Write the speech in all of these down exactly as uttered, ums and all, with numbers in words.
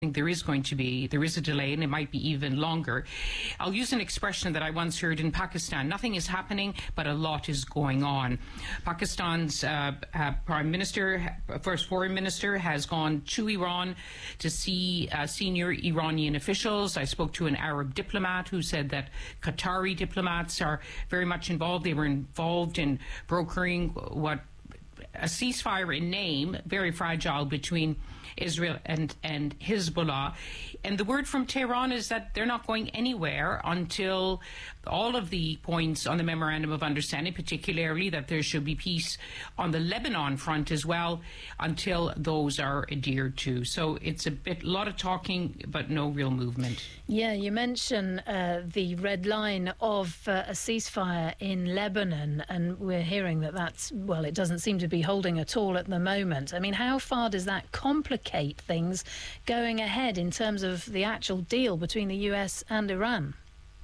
I think there is going to be, there is a delay, and it might be even longer. I'll use an expression that I once heard in Pakistan: nothing is happening, but a lot is going on. Pakistan's uh, uh, Prime Minister, First Foreign Minister, has gone to Iran to see uh, senior Iranian officials. I spoke to an Arab diplomat who said that Qatari diplomats are very much involved. They were involved in brokering what a ceasefire in name, very fragile, between Israel and, and Hezbollah. And the word from Tehran is that they're not going anywhere until all of the points on the Memorandum of Understanding, particularly that there should be peace on the Lebanon front as well, until those are adhered to. So it's a bit, a lot of talking, but no real movement. Yeah, you mentioned uh, the red line of uh, a ceasefire in Lebanon, and we're hearing that that's, well, it doesn't seem to be holding at all at the moment. I mean, how far does that complicate things going ahead in terms of the actual deal between the U S and Iran?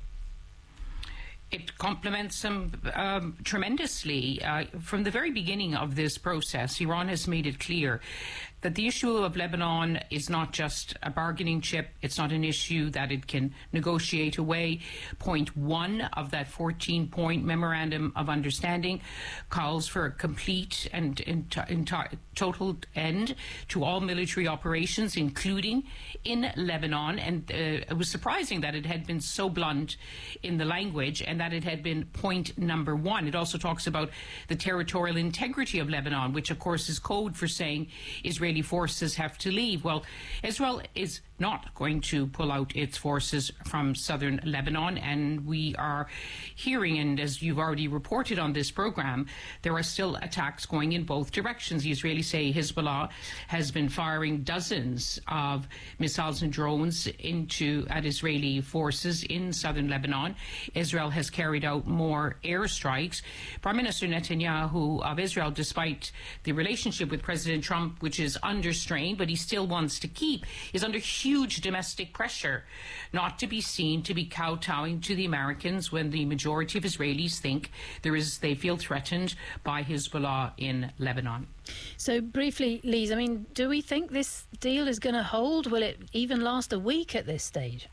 It complements them um, tremendously. Uh, from the very beginning of this process, Iran has made it clear that the issue of Lebanon is not just a bargaining chip. It's not an issue that it can negotiate away. Point one of that fourteen-point Memorandum of Understanding calls for a complete and enti- enti- total end to all military operations, including in Lebanon. And uh, it was surprising that it had been so blunt in the language, and that it had been point number one. It also talks about the territorial integrity of Lebanon, which of course is code for saying Israeli forces have to leave. Well, Israel is not going to pull out its forces from southern Lebanon, and we are hearing, and as you've already reported on this program, there are still attacks going in both directions. The Israelis say Hezbollah has been firing dozens of missiles and drones into at Israeli forces in southern Lebanon. Israel has carried out more airstrikes. Prime Minister Netanyahu of Israel, despite the relationship with President Trump, which is under strain, but he still wants to keep, is under huge domestic pressure not to be seen to be kowtowing to the Americans when the majority of Israelis think there is, they feel threatened by Hezbollah in Lebanon. So briefly, Lise, I mean, do we think this deal is going to hold? Will it even last a week at this stage?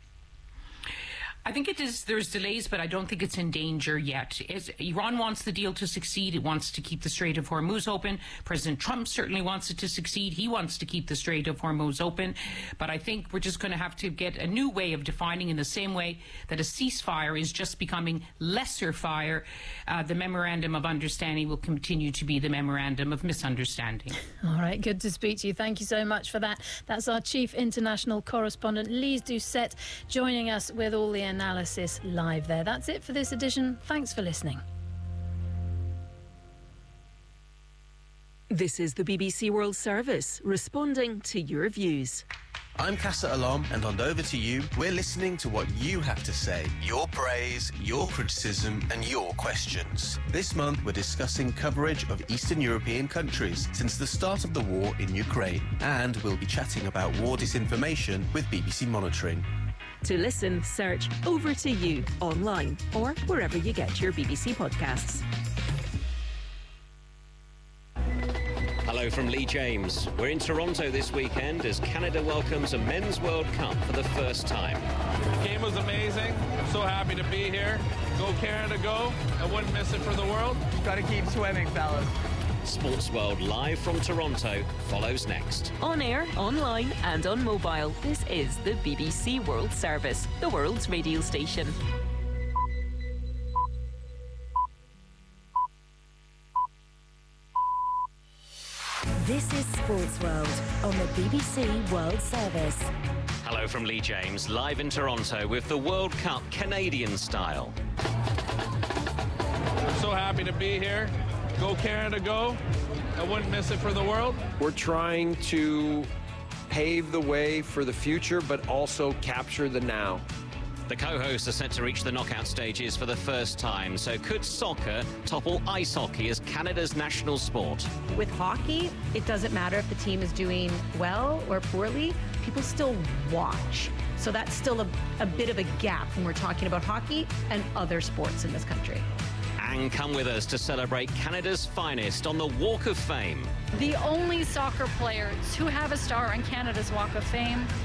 I think it is. There's delays, but I don't think it's in danger yet. It's, Iran wants the deal to succeed. It wants to keep the Strait of Hormuz open. President Trump certainly wants it to succeed. He wants to keep the Strait of Hormuz open. But I think we're just going to have to get a new way of defining, in the same way that a ceasefire is just becoming lesser fire. Uh, the Memorandum of Understanding will continue to be the Memorandum of Misunderstanding. All right, good to speak to you. Thank you so much for that. That's our Chief International Correspondent, Lise Doucette, joining us with all the analysis live there. That's it for this edition. Thanks for listening. This is the B B C World Service, responding to your views. I'm Casa Alam, and on Over to You, we're listening to what you have to say, your praise, your criticism, and your questions. This month, we're discussing coverage of Eastern European countries since the start of the war in Ukraine, and we'll be chatting about war disinformation with B B C Monitoring. To listen, search Over to You online or wherever you get your B B C podcasts. Hello from Lee James. We're in Toronto this weekend as Canada welcomes a Men's World Cup for the first time. The game was amazing. I'm so happy to be here. Go Canada, go. I wouldn't miss it for the world. Got to keep swimming, fellas. Sports World live from Toronto follows next. On air, online and on mobile, this is the B B C World Service, the world's radio station. This is Sports World on the B B C World Service. Hello from Lee James, live in Toronto with the World Cup Canadian style. I'm so happy to be here. Go Canada, go. I wouldn't miss it for the world. We're trying to pave the way for the future, but also capture the now. The co-hosts are set to reach the knockout stages for the first time, so could soccer topple ice hockey as Canada's national sport? With hockey, it doesn't matter if the team is doing well or poorly, people still watch. So that's still a, a bit of a gap when we're talking about hockey and other sports in this country. And come with us to celebrate Canada's finest on the Walk of Fame. The only soccer players who have a star on Canada's Walk of Fame